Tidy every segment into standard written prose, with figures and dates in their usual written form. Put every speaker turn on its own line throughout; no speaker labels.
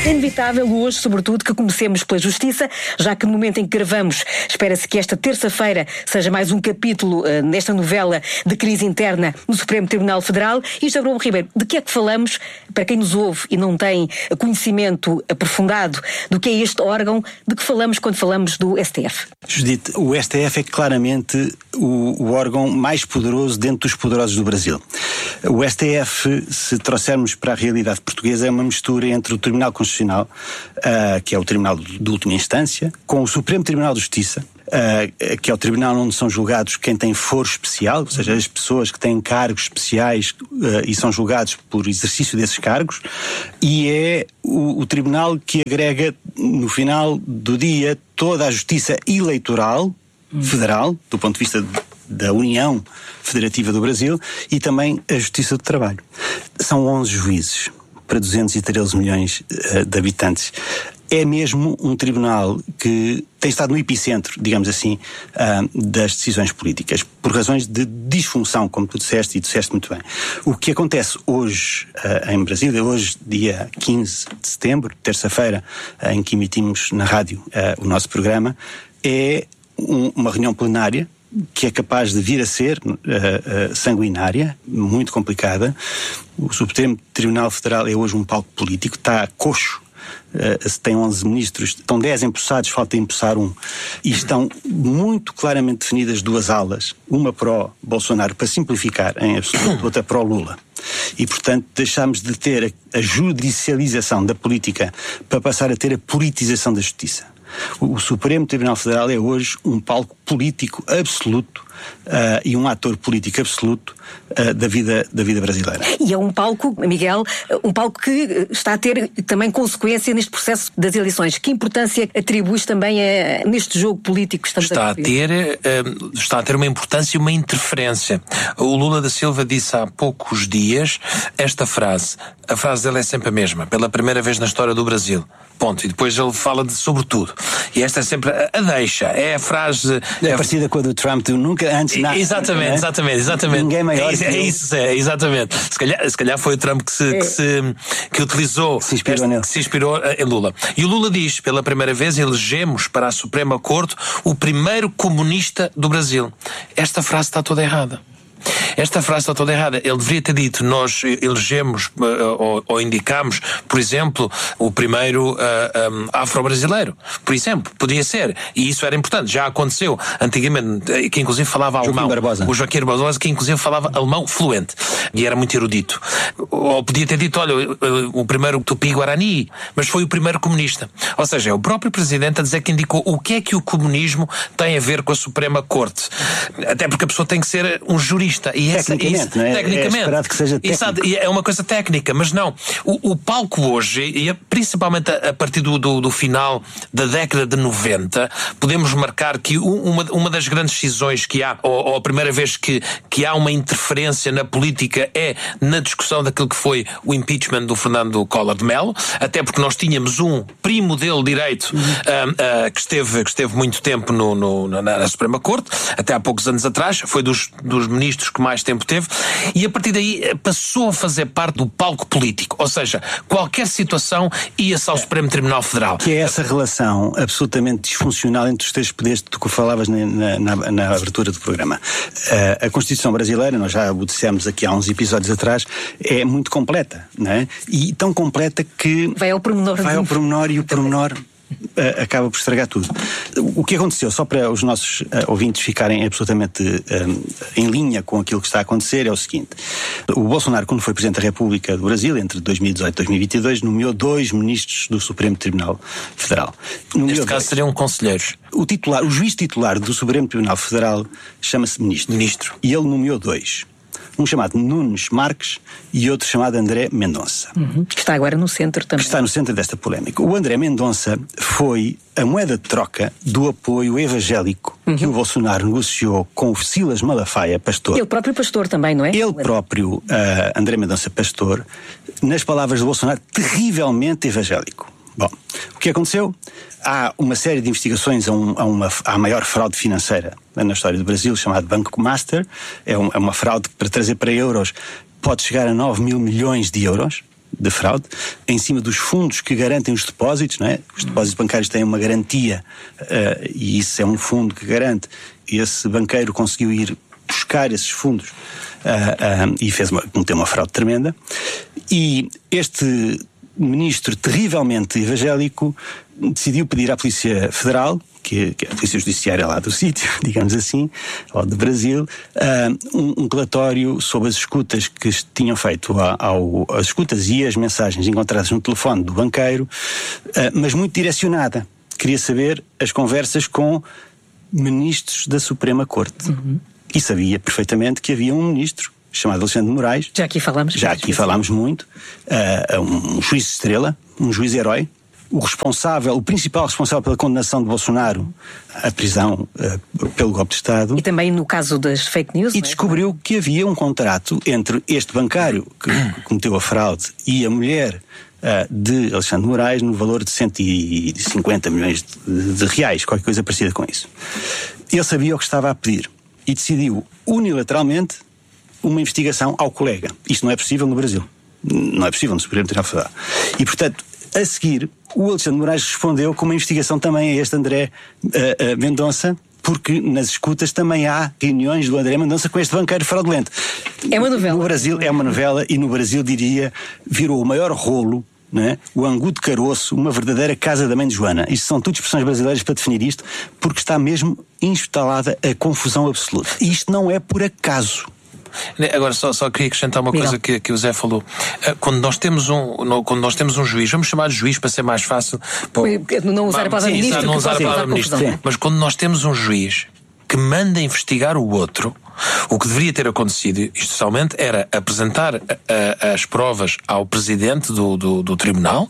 É inevitável hoje, sobretudo, que comecemos pela Justiça, já que no momento em que gravamos, espera-se que esta terça-feira seja mais um capítulo nesta novela de crise interna no Supremo Tribunal Federal. E, José Bruno Ribeiro, de que é que falamos, para quem nos ouve e não tem conhecimento aprofundado do que é este órgão, de que falamos quando falamos do STF?
Judite, o STF é claramente o órgão mais poderoso dentro dos poderosos do Brasil. O STF, se trouxermos para a realidade portuguesa, é uma mistura entre o Tribunal Constitucional, que é o Tribunal de última instância, com o Supremo Tribunal de Justiça, que é o tribunal onde são julgados quem tem foro especial, ou seja, as pessoas que têm cargos especiais e são julgados por exercício desses cargos, e é o tribunal que agrega, no final do dia, toda a justiça eleitoral federal, do ponto de vista da União Federativa do Brasil, e também a Justiça do Trabalho. São 11 juízes para 213 milhões de habitantes. É mesmo um tribunal que tem estado no epicentro, digamos assim, das decisões políticas, por razões de disfunção, como tu disseste, e disseste muito bem. O que acontece hoje em Brasília, hoje, dia 15 de setembro, terça-feira, em que emitimos na rádio o nosso programa, é uma reunião plenária que é capaz de vir a ser sanguinária, muito complicada. O Supremo Tribunal Federal é hoje um palco político, está coxo. Tem 11 ministros, estão 10 empossados, falta empossar um, e estão muito claramente definidas duas alas, uma pró-Bolsonaro, para simplificar em absoluto, outra pró-Lula. E, portanto, deixámos de ter a judicialização da política para passar a ter a politização da justiça. O Supremo Tribunal Federal é hoje um palco político absoluto e um ator político absoluto da vida brasileira.
E é um palco, Miguel, um palco que está a ter também consequência neste processo das eleições. Que importância atribuis também neste jogo político que estamos a viver?
Está a ter uma importância e uma interferência. O Lula da Silva disse há poucos dias esta frase. A frase dele é sempre a mesma. Pela primeira vez na história do Brasil. Ponto. E depois ele fala de sobretudo. E esta é sempre a deixa. É a frase...
É parecida com a do Trump, do nunca antes nada.
Exatamente.
Ninguém maior
exatamente. Se calhar foi o Trump que utilizou...
Se inspirou nele.
Se inspirou em Lula. E o Lula diz, pela primeira vez, elegemos para a Suprema Corte o primeiro comunista do Brasil. Esta frase está toda errada. Ele deveria ter dito, nós elegemos ou indicamos, por exemplo, o primeiro afro-brasileiro. Por exemplo, podia ser. E isso era importante. Já aconteceu antigamente, que inclusive falava alemão. O Joaquim Barbosa, que inclusive falava alemão fluente. E era muito erudito. Ou podia ter dito, olha, o primeiro Tupi-Guarani, mas foi o primeiro comunista. Ou seja, é o próprio Presidente a dizer que indicou o que é que o comunismo tem a ver com a Suprema Corte. Até porque a pessoa tem que ser um jurista. E
tecnicamente, não é?
Tecnicamente.
É esperado que seja técnico.
É uma coisa técnica, mas não. O palco hoje, e principalmente a partir do final da década de 90, podemos marcar que uma das grandes decisões que há, ou a primeira vez que há uma interferência na política é na discussão daquilo que foi o impeachment do Fernando Collor de Mello, até porque nós tínhamos um primo dele direito que esteve muito tempo na Suprema Corte, até há poucos anos atrás, foi dos ministros que mais tempo teve, e a partir daí passou a fazer parte do palco político, ou seja, qualquer situação ia-se ao Supremo Tribunal Federal.
Que é essa relação absolutamente disfuncional entre os três poderes que tu falavas na abertura do programa. A Constituição brasileira, nós já o dissemos aqui há uns episódios atrás, é muito completa, não é? E tão completa que
vai ao pormenor
e o pormenor acaba por estragar tudo. O que aconteceu, só para os nossos ouvintes ficarem absolutamente em linha com aquilo que está a acontecer, é o seguinte: o Bolsonaro, quando foi Presidente da República do Brasil, entre 2018 e 2022, nomeou 2 ministros do Supremo Tribunal Federal.
Neste caso seriam conselheiros.
O juiz titular do Supremo Tribunal Federal chama-se ministro. E ele nomeou 2. Um chamado Nunes Marques e outro chamado André Mendonça.
Que está agora no centro também.
Que está no centro desta polémica. O André Mendonça foi a moeda de troca do apoio evangélico que o Bolsonaro negociou com o Silas Malafaia, pastor.
Ele próprio pastor também, não é?
Ele próprio, André Mendonça, pastor, nas palavras do Bolsonaro, terrivelmente evangélico. Bom, o que aconteceu? Há uma série de investigações à maior fraude financeira na história do Brasil, chamado Banco Master. É uma fraude que, para trazer para euros, pode chegar a 9 mil milhões de euros. de fraude, em cima dos fundos que garantem os depósitos, não é? Os depósitos bancários têm uma garantia, e isso é um fundo que garante. Esse banqueiro conseguiu ir buscar esses fundos e cometeu uma fraude tremenda. E este ministro terrivelmente evangélico decidiu pedir à Polícia Federal, que é a Polícia Judiciária lá do sítio, digamos assim, ou do Brasil, um relatório sobre as escutas que tinham feito as escutas e as mensagens encontradas no telefone do banqueiro, mas muito direcionada. Queria saber as conversas com ministros da Suprema Corte. E sabia perfeitamente que havia um ministro chamado Alexandre de Moraes.
Já aqui falámos muito. Um juiz de estrela, um juiz herói. O principal responsável pela condenação de Bolsonaro à prisão pelo golpe de Estado. E também no caso das fake news.
E descobriu que havia um contrato entre este bancário que cometeu a fraude e a mulher de Alexandre de Moraes no valor de 150 milhões de reais, qualquer coisa parecida com isso. Ele sabia o que estava a pedir e decidiu unilateralmente uma investigação ao colega. Isto não é possível no Brasil. Não é possível no Supremo Tribunal Federal. E, portanto, a seguir, o Alexandre de Moraes respondeu com uma investigação também a este André Mendonça, porque nas escutas também há reuniões do André Mendonça com este banqueiro fraudulento.
É uma novela.
No Brasil é uma novela, e no Brasil, diria, virou o maior rolo, né? O angu de caroço, uma verdadeira casa da mãe de Joana. Isto são tudo expressões brasileiras para definir isto, porque está mesmo instalada a confusão absoluta. E isto não é por acaso.
Agora só queria acrescentar uma coisa que o Zé falou. Quando nós temos um juiz, vamos chamar de juiz para ser mais fácil.
Não usar a palavra ministro.
Não usar a palavra ministro. Mas quando nós temos um juiz que manda investigar o outro, o que deveria ter acontecido, institucionalmente, era apresentar as provas ao presidente do tribunal.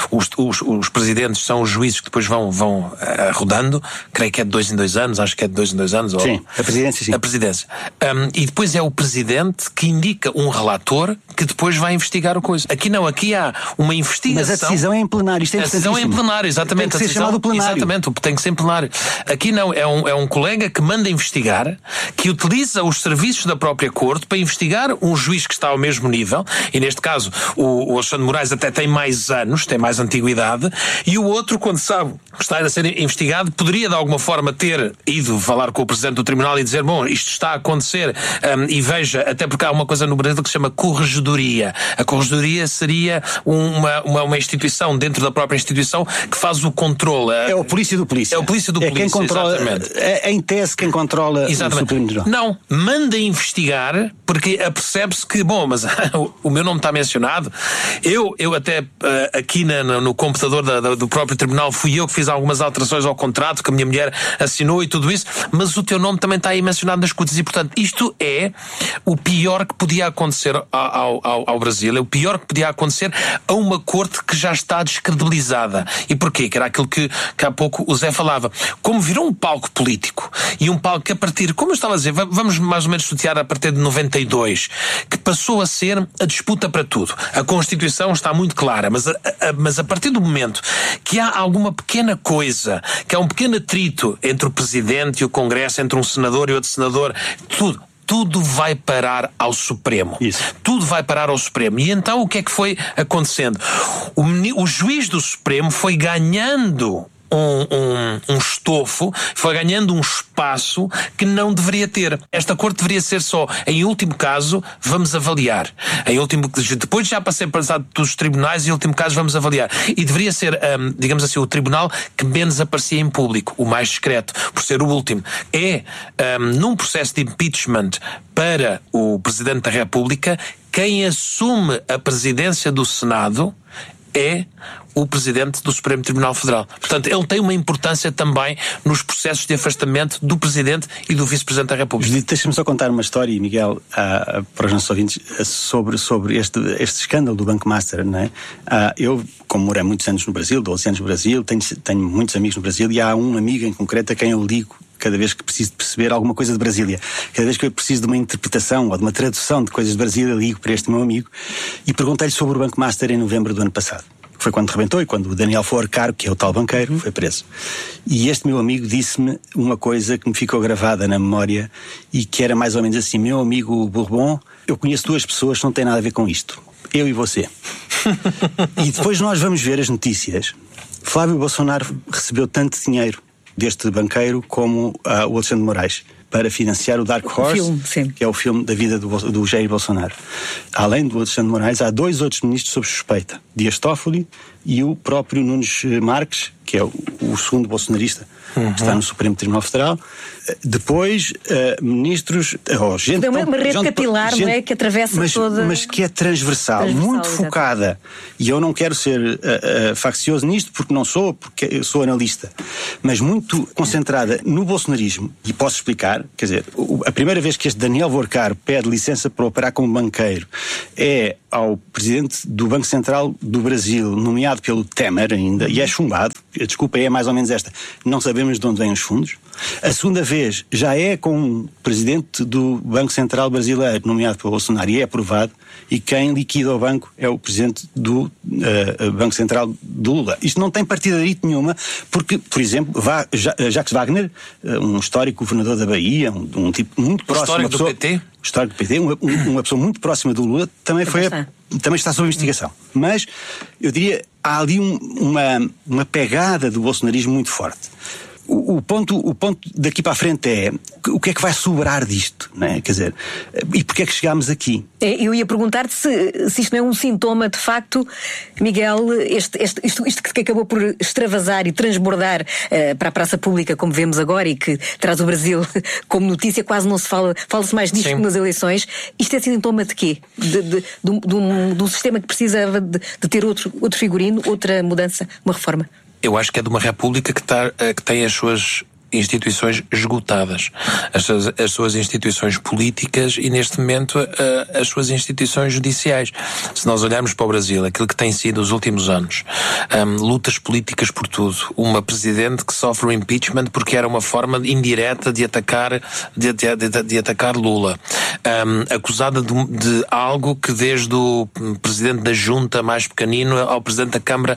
Os presidentes são os juízes que depois vão rodando, creio que é de 2 em 2 anos, acho que é de 2 em 2 anos.
Sim, a presidência, sim.
A presidência. E depois é o presidente que indica um relator que depois vai investigar o coisa. Aqui não, aqui há uma investigação.
Mas a decisão é em plenário, isto é importantíssimo.
A decisão é em plenário, exatamente.
Tem que ser chamado plenário.
Exatamente, tem que ser em plenário. Aqui não, é um colega que manda investigar, que utiliza os serviços da própria corte para investigar um juiz que está ao mesmo nível, e neste caso o Alexandre de Moraes até tem mais anos, tem mais antiguidade, e o outro, quando sabe que está a ser investigado, poderia de alguma forma ter ido falar com o presidente do tribunal e dizer, bom, isto está a acontecer, e veja, até porque há uma coisa no Brasil que se chama corregedoria. A corregedoria seria uma instituição dentro da própria instituição que faz o controle.
É o polícia do polícia.
É o polícia do polícia,
quem controla,
exatamente.
É em tese quem controla o Supremo Tribunal.
Não, manda investigar, porque apercebe-se que, bom, mas o meu nome está mencionado. Eu até aqui no computador do próprio tribunal fui eu que fiz algumas alterações ao contrato que a minha mulher assinou e tudo isso, mas o teu nome também está aí mencionado nas escutas, e portanto isto é o pior que podia acontecer ao Brasil, é o pior que podia acontecer a uma corte que já está descredibilizada. E porquê? Que era aquilo que há pouco o Zé falava. Como virou um palco político, e um palco que a partir, como eu estava a dizer, vamos mais ou menos estudiar a partir de 92, que passou a ser a disputa para tudo. A Constituição está muito clara, mas a partir do momento que há alguma pequena coisa, que há um pequeno atrito entre o Presidente e o Congresso, entre um senador e outro senador, tudo vai parar ao Supremo.
Isso.
Tudo vai parar ao Supremo. E então o que é que foi acontecendo? O juiz do Supremo foi ganhando um estofo, foi ganhando um espaço que não deveria ter. Esta corte deveria ser só, em último caso, vamos avaliar. Depois já passei passado dos tribunais, em último caso vamos avaliar. E deveria ser, digamos assim, o tribunal que menos aparecia em público, o mais discreto, por ser o último. Num processo de impeachment para o Presidente da República, quem assume a presidência do Senado é o Presidente do Supremo Tribunal Federal. Portanto, ele tem uma importância também nos processos de afastamento do Presidente e do Vice-Presidente da República.
Deixa-me só contar uma história, Miguel, para os nossos ouvintes, sobre este escândalo do Banco Master, não é? Eu, como morei muitos anos no Brasil, 12 anos no Brasil, tenho muitos amigos no Brasil, e há um amigo em concreto a quem eu ligo cada vez que preciso de perceber alguma coisa de Brasília. Cada vez que eu preciso de uma interpretação ou de uma tradução de coisas de Brasília, ligo para este meu amigo e perguntei-lhe sobre o Banco Master em novembro do ano passado. Foi quando rebentou e quando o Daniel Foarcaro, que é o tal banqueiro, foi preso. E este meu amigo disse-me uma coisa que me ficou gravada na memória e que era mais ou menos assim: meu amigo Bourbon, eu conheço 2 pessoas que não têm nada a ver com isto. Eu e você. E depois nós vamos ver as notícias. Flávio Bolsonaro recebeu tanto dinheiro deste banqueiro como o Alexandre de Moraes para financiar o Dark Horse, que é o filme da vida do Jair Bolsonaro. Além do Alexandre de Moraes, há 2 outros ministros sob suspeita, Dias Toffoli e o próprio Nunes Marques, que é o segundo bolsonarista que está no Supremo Tribunal Federal. Depois, ministros... gente,
é uma rede capilar, não é? Que atravessa toda...
Mas que é transversal muito focada. E eu não quero ser faccioso nisto, porque não sou, porque eu sou analista. Mas muito concentrada no bolsonarismo. E posso explicar, quer dizer, a primeira vez que este Daniel Vorcar pede licença para operar como banqueiro é ao presidente do Banco Central do Brasil, nomeado pelo Temer ainda, e é chumbado. A desculpa é mais ou menos esta: não sabemos de onde vêm os fundos. A segunda vez já é com o presidente do Banco Central brasileiro, nomeado pelo Bolsonaro, e é aprovado, e quem liquida o banco é o presidente do Banco Central do Lula. Isto não tem partidarite nenhuma, porque, por exemplo, Jacques Wagner, um histórico governador da Bahia, um tipo muito próximo...
Histórico do PT?
Histórico do PT, uma pessoa muito próxima do Lula, também está sob investigação. Mas, eu diria, há ali uma pegada do bolsonarismo muito forte. O ponto daqui para a frente é o que é que vai sobrar disto, não é? Quer dizer, e porque é que chegámos aqui?
Eu ia perguntar-te se isto não é um sintoma, de facto, Miguel, isto que acabou por extravasar e transbordar para a praça pública, como vemos agora, e que traz o Brasil como notícia, quase não se fala-se mais disto que nas eleições. Isto é sintoma de quê? De um sistema que precisava de ter outro figurino, outra mudança, uma reforma?
Eu acho que é de uma república que tem as suas instituições esgotadas, as suas instituições políticas e, neste momento, as suas instituições judiciais. Se nós olharmos para o Brasil, aquilo que tem sido os últimos anos, lutas políticas por tudo, uma presidente que sofre o impeachment porque era uma forma indireta de atacar Lula, acusada de algo que, desde o presidente da junta mais pequenino ao presidente da Câmara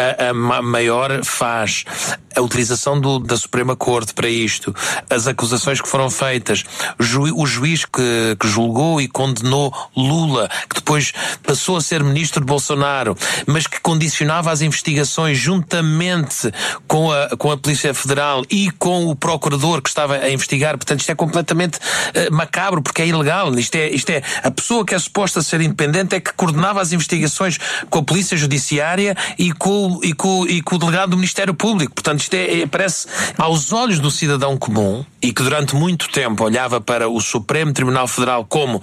maior, faz a utilização da Suprema Corte para isto, as acusações que foram feitas, o juiz que julgou e condenou Lula, que depois passou a ser ministro de Bolsonaro, mas que condicionava as investigações juntamente com a Polícia Federal e com o procurador que estava a investigar. Portanto, isto é completamente macabro, porque é ilegal. Isto é a pessoa que é suposta ser independente é que coordenava as investigações com a Polícia Judiciária e com o delegado do Ministério Público. Portanto, isto parece, aos olhos do cidadão comum, e que durante muito tempo olhava para o Supremo Tribunal Federal como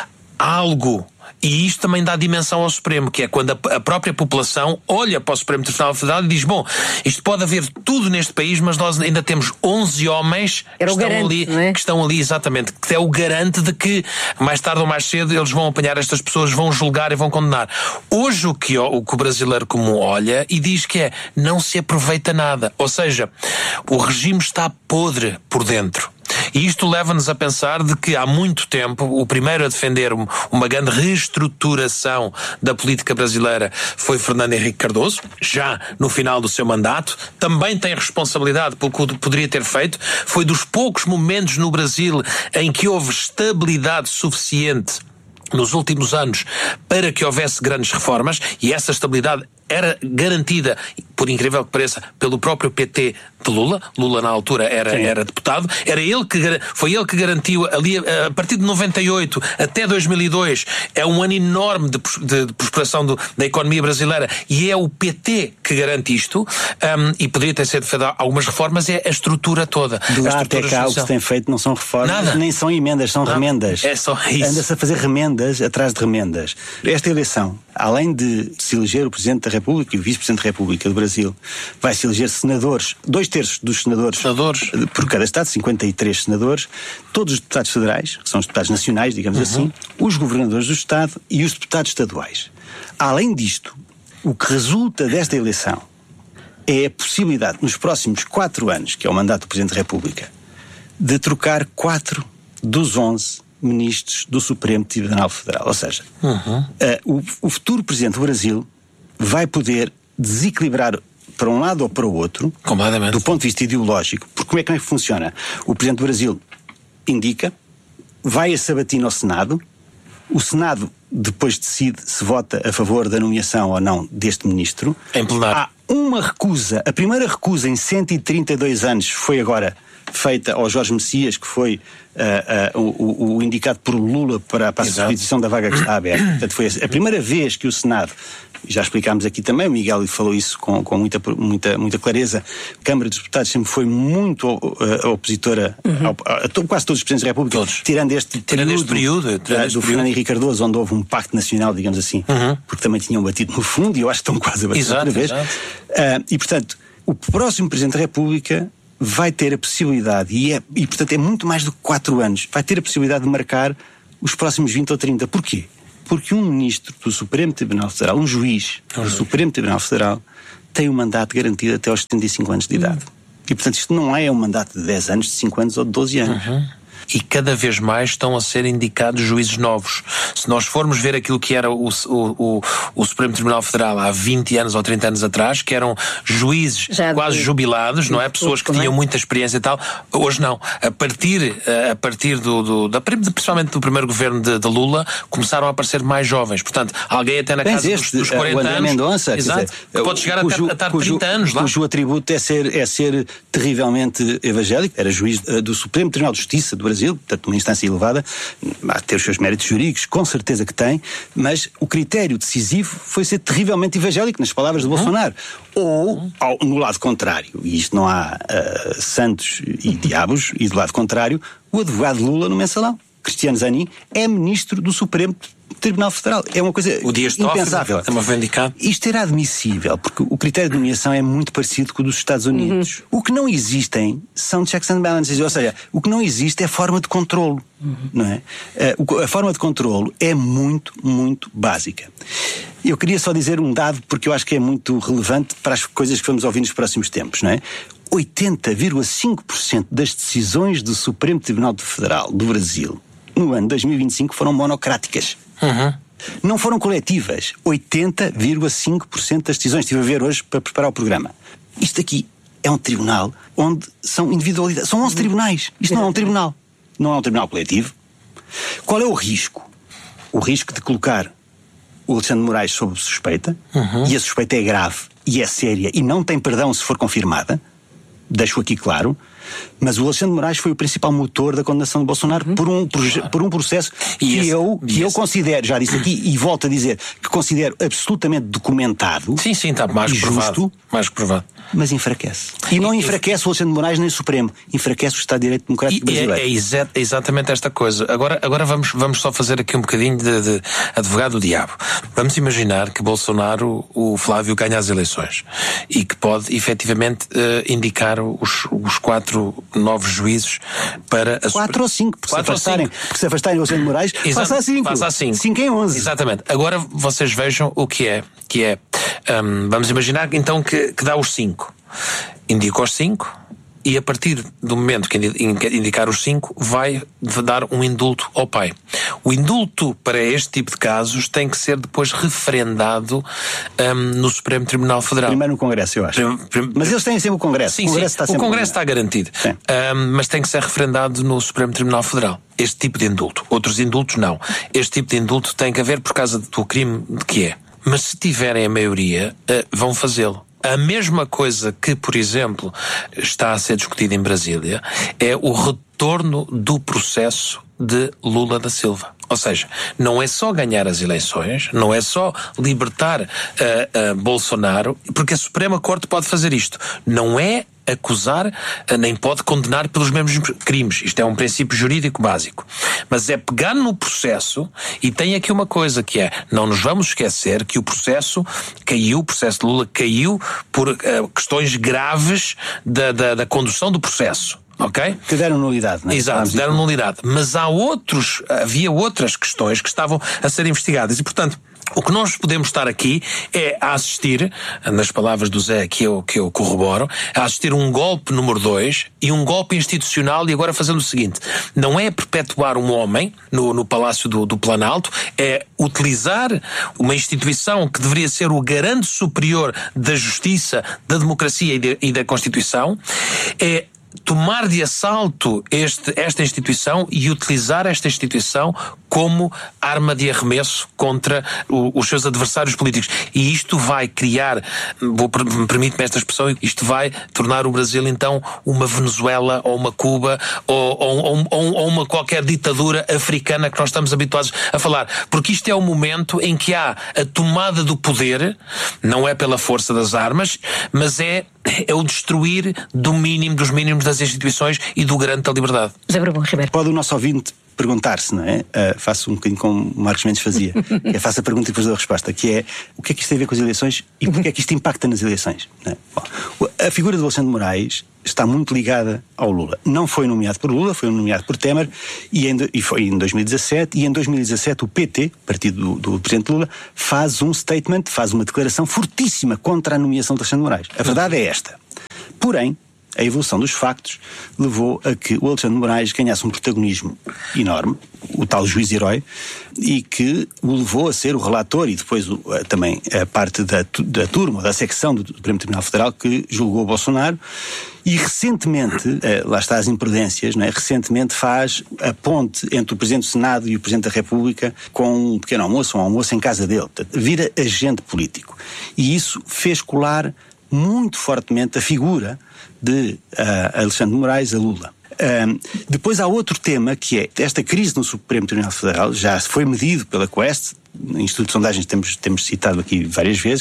algo, e isto também dá dimensão ao Supremo, que é quando a própria população olha para o Supremo Tribunal Federal e diz: bom, isto pode haver tudo neste país, mas nós ainda temos 11 homens que estão ali, exatamente, que é o garante de que mais tarde ou mais cedo eles vão apanhar estas pessoas, vão julgar e vão condenar. Hoje o que o brasileiro comum olha e diz que não se aproveita nada, ou seja, o regime está podre por dentro. E isto leva-nos a pensar de que há muito tempo o primeiro a defender uma grande reestruturação da política brasileira foi Fernando Henrique Cardoso, já no final do seu mandato. Também tem responsabilidade pelo que poderia ter feito. Foi dos poucos momentos no Brasil em que houve estabilidade suficiente nos últimos anos para que houvesse grandes reformas, e essa estabilidade era garantida, por incrível que pareça, pelo próprio PT de Lula. Lula, na altura, era deputado. Foi ele que garantiu, ali, a partir de 98 até 2002, é um ano enorme de prosperação da economia brasileira, e é o PT que garante isto, e poderia ter sido feita algumas reformas, é a estrutura toda.
De lá até cá, o que se tem feito não são reformas, nem são emendas, são remendas.
É só isso.
Anda-se a fazer remendas atrás de remendas. Esta eleição, além de se eleger o Presidente da República e o Vice-Presidente da República do Brasil, vai se eleger senadores, 2/3 dos senadores por cada Estado, 53 senadores, todos os deputados federais, que são os deputados nacionais, digamos assim, os governadores do Estado e os deputados estaduais. Além disto, o que resulta desta eleição é a possibilidade, nos próximos 4 anos, que é o mandato do Presidente da República, de trocar 4 dos 11 ministros do Supremo Tribunal Federal. Ou seja, o futuro Presidente do Brasil vai poder desequilibrar para um lado ou para o outro, do ponto de vista ideológico. Porque como é que funciona? O Presidente do Brasil indica, vai a sabatina ao Senado, o Senado depois decide se vota a favor da nomeação ou não deste ministro.
Em plenário.
Há uma recusa, a primeira recusa em 132 anos foi agora feita ao Jorge Messias, que foi o indicado por Lula para a substituição da vaga que está aberta. Portanto, foi a primeira vez que o Senado, já explicámos aqui também, o Miguel falou isso com muita clareza, a Câmara dos Deputados sempre foi muito opositora a quase todos os Presidentes da República, tirando este período do Fernando Henrique Cardoso, onde houve um pacto nacional, digamos assim, porque também tinham batido no fundo, e eu acho que estão quase a bater outra vez. E, portanto, o próximo Presidente da República vai ter a possibilidade, e portanto é muito mais do que 4 anos, vai ter a possibilidade de marcar os próximos 20 ou 30. Porquê? Porque um ministro do Supremo Tribunal Federal, um juiz do Supremo Tribunal Federal, tem um mandato garantido até aos 75 anos de idade. E, portanto, isto não é um mandato de 10 anos, de 5 anos ou de 12 anos.
E cada vez mais estão a ser indicados juízes novos. Se nós formos ver aquilo que era o Supremo Tribunal Federal há 20 anos ou 30 anos atrás, que eram juízes quase jubilados, não é? Pessoas que tinham muita experiência e tal. Hoje não. A partir principalmente do primeiro governo de Lula, começaram a aparecer mais jovens. Portanto, alguém até na casa dos 40 anos.
Mendonça,
exato, dizer, pode chegar a estar 30 anos lá.
Cujo atributo é ser terrivelmente evangélico. Era juiz do Supremo Tribunal de Justiça do Brasil, portanto uma instância elevada, a ter os seus méritos jurídicos, com certeza que tem, mas o critério decisivo foi ser terrivelmente evangélico, nas palavras de Bolsonaro. Ou, no lado contrário, e isto não há santos e diabos, e do lado contrário, o advogado Lula no Mensalão, Cristiano Zanin, é ministro do Supremo Tribunal Federal. É uma coisa impensável.
Também foi indicado.
Isto era admissível, porque o critério de nomeação é muito parecido com o dos Estados Unidos. O que não existem são checks and balances, ou seja, o que não existe é forma de controlo. Não é? A forma de controlo é muito, muito básica. Eu queria só dizer um dado, porque eu acho que é muito relevante para as coisas que vamos ouvir nos próximos tempos, não é? 80,5% das decisões do Supremo Tribunal Federal do Brasil no ano 2025 foram monocráticas. Não foram coletivas. 80,5% das decisões. Estive a ver hoje para preparar o programa. Isto aqui é um tribunal onde são individualidades. São 11 tribunais. Isto não é um tribunal. Não é um tribunal coletivo. Qual é o risco? O risco de colocar o Alexandre de Moraes sob suspeita, e a suspeita é grave e é séria e não tem perdão se for confirmada. Deixo aqui claro. Mas o Alexandre de Moraes foi o principal motor da condenação de Bolsonaro por um processo que eu considero, já disse aqui e volto a dizer, que considero absolutamente documentado.
Sim, está mais
justo,
provado.
Mas enfraquece. E não enfraquece o Alexandre de Moraes nem o Supremo. Enfraquece o Estado de Direito Democrático brasileiro.
É exatamente esta coisa. Agora vamos só fazer aqui um bocadinho de advogado do diabo. Vamos imaginar que Bolsonaro, o Flávio, ganha as eleições e que pode efetivamente indicar os 4 novos juízes para...
4 ou 5, porque se afastarem o Alexandre de Moraes, passa a 5.
Passa a 5.
5 em 11.
Exatamente. Agora vocês vejam o que é. Vamos imaginar então que dá os 5. Indica os 5 e a partir do momento que indicar os 5 vai dar um indulto ao pai. O indulto para este tipo de casos tem que ser depois referendado no Supremo Tribunal Federal.
Primeiro no Congresso, eu acho. Mas eles têm sempre o Congresso.
Sim, o Congresso está garantido. Mas tem que ser referendado no Supremo Tribunal Federal. Este tipo de indulto. Outros indultos não. Este tipo de indulto tem que haver por causa do crime de que é. Mas se tiverem a maioria, vão fazê-lo. A mesma coisa que, por exemplo, está a ser discutida em Brasília é o retorno do processo de Lula da Silva. Ou seja, não é só ganhar as eleições, não é só libertar Bolsonaro, porque a Suprema Corte pode fazer isto. Não é acusar, nem pode condenar pelos mesmos crimes. Isto é um princípio jurídico básico. Mas é pegar no processo, e tem aqui uma coisa que é, não nos vamos esquecer que o processo caiu, o processo de Lula caiu por questões graves da condução do processo. Ok?
Que deram nulidade, não é?
Exato, deram nulidade. Mas havia outras questões que estavam a ser investigadas e, portanto, o que nós podemos estar aqui é a assistir, nas palavras do Zé que eu corroboro, a assistir um golpe número 2 e um golpe institucional, e agora fazendo o seguinte, não é perpetuar um homem no Palácio do Planalto, é utilizar uma instituição que deveria ser o garante superior da justiça, da democracia e da Constituição, é tomar de assalto esta instituição e utilizar esta instituição como arma de arremesso contra os seus adversários políticos. E isto vai criar, permite-me esta expressão, isto vai tornar o Brasil então uma Venezuela ou uma Cuba ou uma qualquer ditadura africana que nós estamos habituados a falar. Porque isto é o momento em que há a tomada do poder, não é pela força das armas, mas é o destruir dos mínimos das instituições e do garante da liberdade.
José Brabão Ribeiro.
Pode o nosso ouvinte perguntar-se, não é? Faço um bocadinho como o Marcos Mendes fazia. Faço a pergunta e depois dou a resposta, que é: o que é que isto tem a ver com as eleições e porque é que isto impacta nas eleições? Não é? Bom, a figura de Alexandre de Moraes está muito ligada ao Lula. Não foi nomeado por Lula, foi nomeado por Temer e foi em 2017, e em 2017 o PT, partido do presidente Lula, faz um statement, faz uma declaração fortíssima contra a nomeação de Alexandre de Moraes. A verdade é esta. Porém, a evolução dos factos levou a que o Alexandre de Moraes ganhasse um protagonismo enorme, o tal juiz-herói, e que o levou a ser o relator e depois também a parte da turma, da secção do Supremo Tribunal Federal que julgou o Bolsonaro. E recentemente, lá está as imprudências, não é? Recentemente faz a ponte entre o Presidente do Senado e o Presidente da República com um pequeno almoço, um almoço em casa dele. Portanto, vira agente político. E isso fez colar muito fortemente a figura de Alexandre de Moraes a Lula. Depois há outro tema, que é esta crise no Supremo Tribunal Federal, já foi medido pela Quest, Instituto de Sondagens temos citado aqui várias vezes,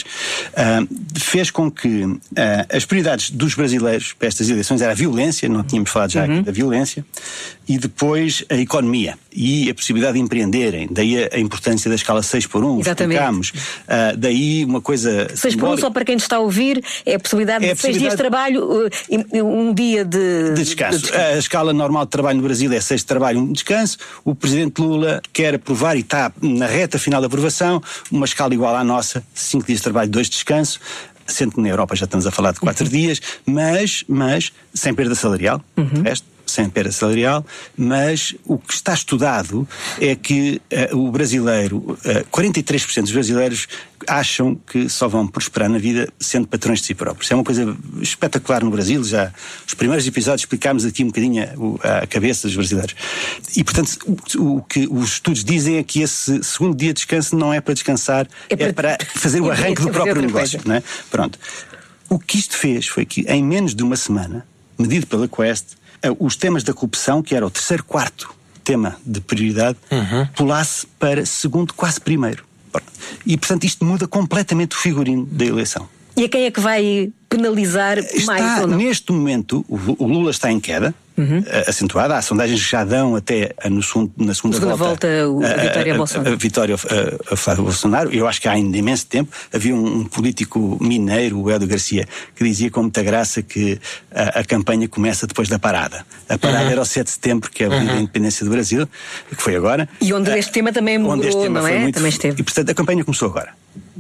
fez com que as prioridades dos brasileiros para estas eleições era a violência, não tínhamos falado já aqui da violência, e depois a economia e a possibilidade de empreenderem, daí a importância da escala 6x1, explicámos, daí uma coisa
6x1, só para quem está a ouvir, é a possibilidade de 6 dias de trabalho, um dia de descanso.
A escala normal de trabalho no Brasil é 6 de trabalho, 1 de descanso. O Presidente Lula quer aprovar, e está na reta final da aprovação, uma escala igual à nossa, 5 dias de trabalho, 2 de descanso, sendo que na Europa já estamos a falar de 4 dias, mas sem perda salarial, sem perda salarial, mas o que está estudado é que o brasileiro, 43% dos brasileiros acham que só vão prosperar na vida sendo patrões de si próprios. É uma coisa espetacular no Brasil, já os primeiros episódios explicámos aqui um bocadinho a cabeça dos brasileiros. E, portanto, o que os estudos dizem é que esse segundo dia de descanso não é para descansar, é para fazer o arranque do próprio negócio. Não é? Pronto. O que isto fez foi que, em menos de uma semana, medido pela Quest, os temas da corrupção, que era o terceiro, quarto tema de prioridade, pulasse para segundo, quase primeiro. E, portanto, isto muda completamente o figurino da eleição.
E a quem é que vai penalizar mais ou não?
Neste momento, o Lula está em queda, acentuada. Há sondagens que já dão até na segunda volta
a vitória a Bolsonaro.
A vitória a Flávio Bolsonaro. Eu acho que há ainda imenso tempo. Havia um político mineiro, o Hélio Garcia, que dizia com muita graça que a campanha começa depois da parada. A parada era o 7 de setembro, que é o dia da independência do Brasil, que foi agora.
E onde este tema também mudou, não é? Também esteve.
E, portanto, a campanha começou agora.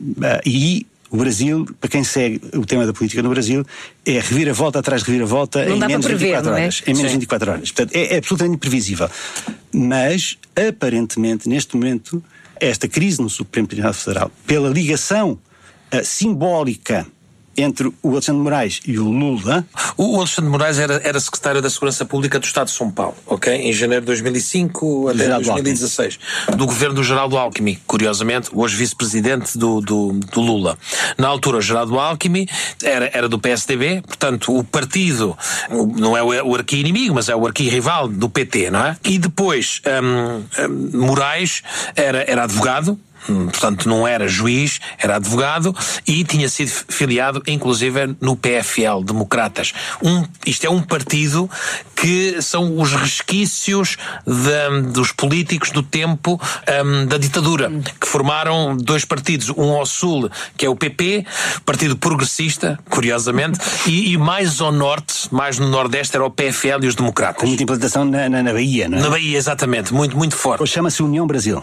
E o Brasil, para quem segue o tema da política no Brasil, é reviravolta atrás de reviravolta em menos de 24 horas. Em menos de 24 horas. Portanto, é absolutamente previsível. Mas, aparentemente, neste momento, esta crise no Supremo Tribunal Federal, pela ligação simbólica entre o Alexandre de Moraes e o Lula.
O Alexandre de Moraes era secretário da Segurança Pública do Estado de São Paulo, ok? Em janeiro de 2005 até 2016. Do governo do Geraldo Alckmin, curiosamente, hoje vice-presidente do Lula. Na altura, o Geraldo Alckmin era do PSDB, portanto, o partido não é o arqui-inimigo, mas é o arqui-rival do PT, não é? E depois, Moraes era advogado, portanto não era juiz, era advogado e tinha sido filiado inclusive no PFL, Democratas. Isto é um partido que são os resquícios dos políticos do tempo da ditadura, que formaram dois partidos, um ao sul, que é o PP, Partido Progressista, curiosamente, e mais ao norte, mais no nordeste, era o PFL e os Democratas.
Com muita implantação na Bahia, não é?
Na Bahia, exatamente, muito forte.
Ou chama-se União Brasil.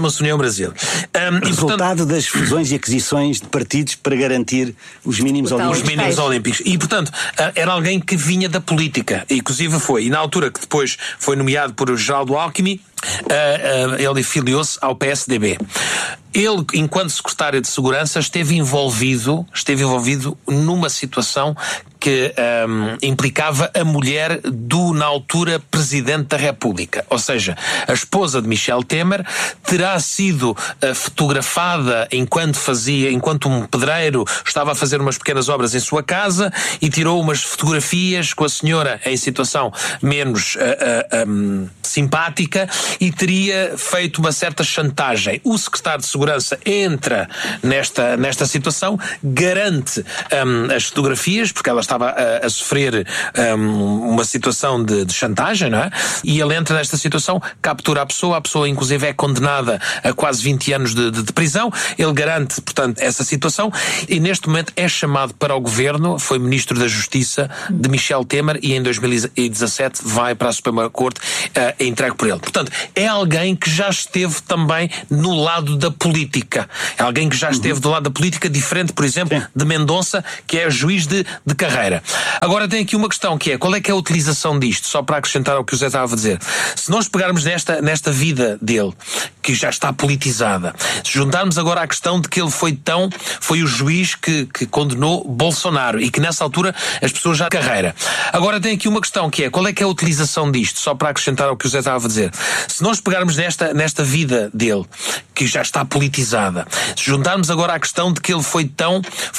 Resultado das fusões e aquisições de partidos para garantir os mínimos olímpicos.
Os mínimos olímpicos. E, portanto, era alguém que vinha da política. E, inclusive, foi. E na altura que depois foi nomeado por Geraldo Alckmin, ele filiou-se ao PSDB. Ele, enquanto secretário de Segurança, esteve envolvido numa situação que implicava a mulher do, na altura, Presidente da República. Ou seja, a esposa de Michel Temer terá sido fotografada enquanto um pedreiro estava a fazer umas pequenas obras em sua casa e tirou umas fotografias com a senhora em situação menos simpática e teria feito uma certa chantagem. O secretário de Segurança entra nesta situação, garante as fotografias, porque ela estava a sofrer uma situação de chantagem, não é? E ele entra nesta situação, captura a pessoa inclusive é condenada a quase 20 anos de prisão. Ele garante, portanto, essa situação e neste momento é chamado para o governo, foi Ministro da Justiça de Michel Temer e em 2017 vai para a Suprema Corte entregue por ele. Portanto, é alguém que já esteve também no lado da política. É alguém que já esteve do lado da política, diferente, por exemplo, de Mendonça, que é juiz de carreira. Agora tem aqui uma questão que é, qual é que é a utilização disto? Só para acrescentar ao que o José estava a dizer. Se nós pegarmos nesta vida dele, que já está politizada, se juntarmos agora à questão de que ele foi o juiz que condenou Bolsonaro e que nessa altura as pessoas já carreira. Agora tem aqui uma questão que é, qual é que é a utilização disto? Só para acrescentar ao que o José estava a dizer. Se nós pegarmos nesta vida dele, que já está politizada, se juntarmos agora à questão de que ele foi